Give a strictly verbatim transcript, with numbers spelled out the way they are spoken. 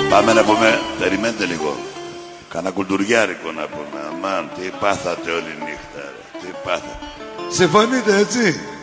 Πάμε να πούμε, περιμένετε λίγο. Κάνα κουλτουριάρικο να πούμε. Αμάν, τι πάθατε όλη νύχτα, ρε. Τι πάθατε. Συμφωνείτε, έτσι.